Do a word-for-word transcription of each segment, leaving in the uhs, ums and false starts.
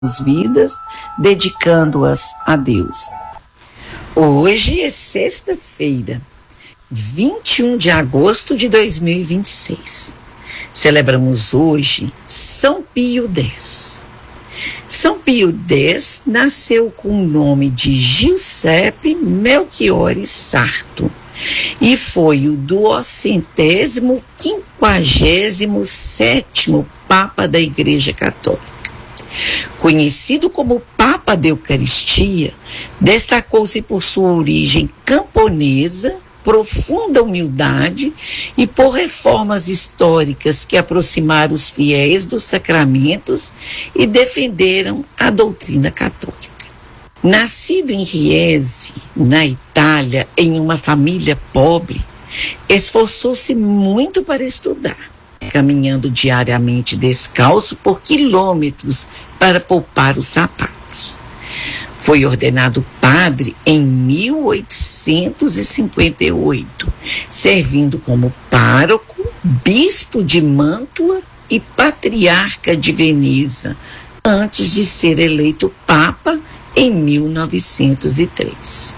vidas, dedicando-as a Deus. Hoje é sexta-feira, vinte e um de agosto de dois mil e vinte e seis. Celebramos hoje São Pio X. São Pio X nasceu com o nome de Giuseppe Melchiori Sarto e foi o duocentésimo quinquagésimo sétimo Papa da Igreja Católica. Conhecido como Papa da Eucaristia, destacou-se por sua origem camponesa, profunda humildade e por reformas históricas que aproximaram os fiéis dos sacramentos e defenderam a doutrina católica. Nascido em Riese, na Itália, em uma família pobre, esforçou-se muito para estudar, caminhando diariamente descalço por quilômetros para poupar os sapatos. Foi ordenado padre em mil oitocentos e cinquenta e oito, servindo como pároco, bispo de Mântua e patriarca de Veneza, antes de ser eleito papa em mil novecentos e três.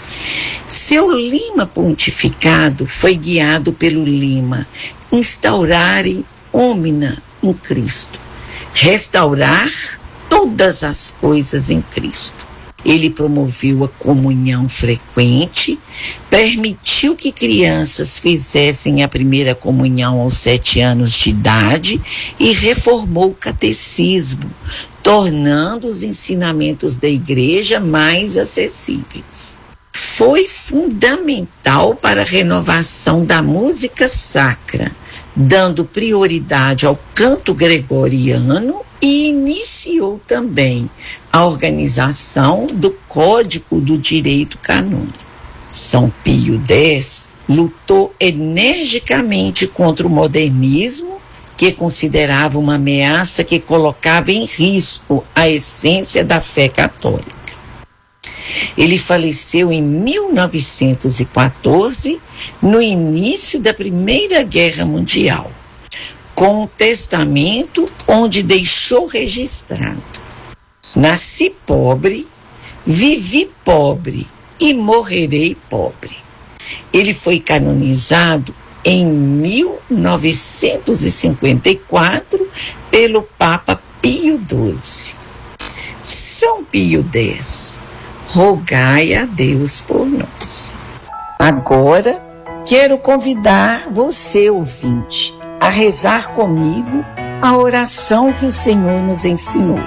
Seu lema pontificado foi guiado pelo lema Instaurare Omnia in Cristo, restaurar todas as coisas em Cristo. Ele promoveu a comunhão frequente, permitiu que crianças fizessem a primeira comunhão aos sete anos de idade e reformou o catecismo, tornando os ensinamentos da igreja mais acessíveis. Foi fundamental para a renovação da música sacra, dando prioridade ao canto gregoriano, e iniciou também a organização do Código do Direito Canônico. São Pio X lutou energicamente contra o modernismo, que considerava uma ameaça que colocava em risco a essência da fé católica. Ele faleceu em mil novecentos e quatorze, no início da Primeira Guerra Mundial, com um testamento onde deixou registrado: nasci pobre, vivi pobre e morrerei pobre. Ele foi canonizado em mil novecentos e cinquenta e quatro pelo Papa Pio doze. São Pio X, rogai a Deus por nós. Agora, quero convidar você, ouvinte, a rezar comigo a oração que o Senhor nos ensinou.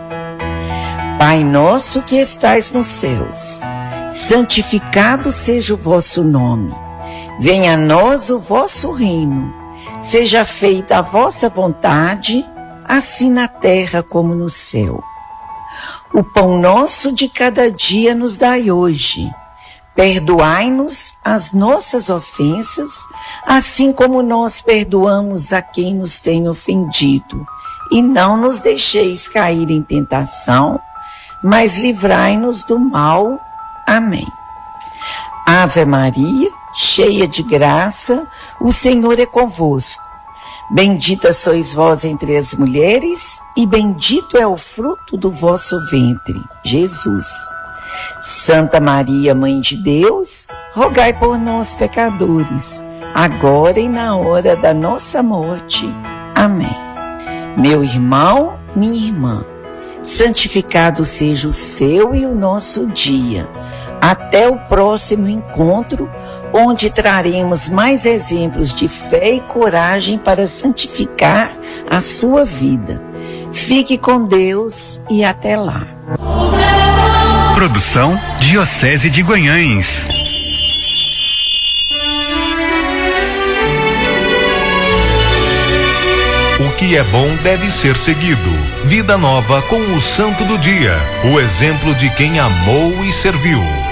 Pai nosso que estais nos céus, santificado seja o vosso nome. Venha a nós o vosso reino. Seja feita a vossa vontade, assim na terra como no céu. O pão nosso de cada dia nos dai hoje. Perdoai-nos as nossas ofensas, assim como nós perdoamos a quem nos tem ofendido. E não nos deixeis cair em tentação, mas livrai-nos do mal. Amém. Ave Maria, cheia de graça, o Senhor é convosco. Bendita sois vós entre as mulheres, e bendito é o fruto do vosso ventre, Jesus. Santa Maria, Mãe de Deus, rogai por nós, pecadores, agora e na hora da nossa morte. Amém. Meu irmão, minha irmã, santificado seja o seu e o nosso dia. Até o próximo encontro, onde traremos mais exemplos de fé e coragem para santificar a sua vida. Fique com Deus e até lá. Produção Diocese de Guanhães. O que é bom deve ser seguido. Vida Nova com o Santo do Dia, o exemplo de quem amou e serviu.